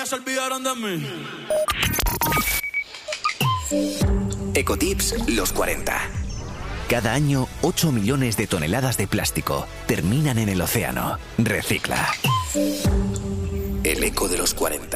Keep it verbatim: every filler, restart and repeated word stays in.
ya se olvidaron de mí. Ecotips los cuarenta. Cada año, ocho millones de toneladas de plástico terminan en el océano. Recicla. El eco de los cuarenta.